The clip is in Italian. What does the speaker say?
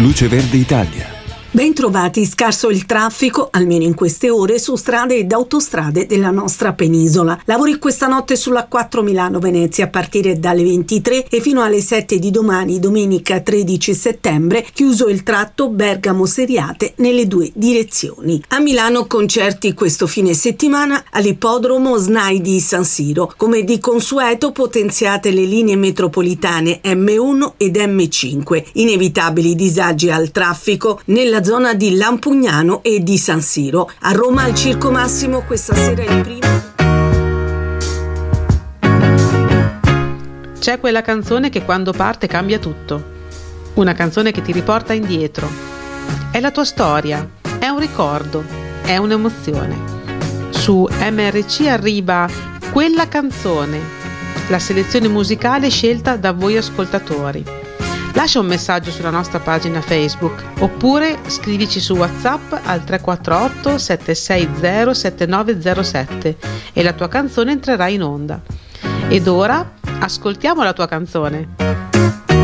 Luce Verde Italia. Ben trovati, scarso il traffico, almeno in queste ore, su strade ed autostrade della nostra penisola. Lavori questa notte sulla 4 Milano-Venezia a partire dalle 23 e fino alle 7 di domani, domenica 13 settembre, chiuso il tratto Bergamo-Seriate nelle due direzioni. A Milano concerti questo fine settimana all'ippodromo SNAI di San Siro. Come di consueto potenziate le linee metropolitane M1 ed M5. Inevitabili disagi al traffico nella zona di Lampugnano e di San Siro. A Roma al Circo Massimo questa sera è il primo. C'è quella canzone che quando parte cambia tutto. Una canzone che ti riporta indietro. È la tua storia, è un ricordo, è un'emozione. Su MRC arriva Quella canzone, la selezione musicale scelta da voi ascoltatori. Lascia un messaggio sulla nostra pagina Facebook oppure scrivici su WhatsApp al 348 760 7907 e la tua canzone entrerà in onda. Ed ora ascoltiamo la tua canzone.